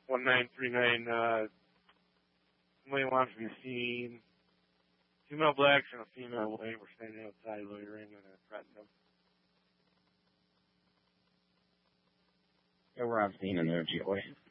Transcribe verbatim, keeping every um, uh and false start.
one nine three nine, uh, somebody wants to be seen. Two male blacks and a female white. We're standing outside loitering and uh, threatening them. Yeah, we're on scene in there, Joey.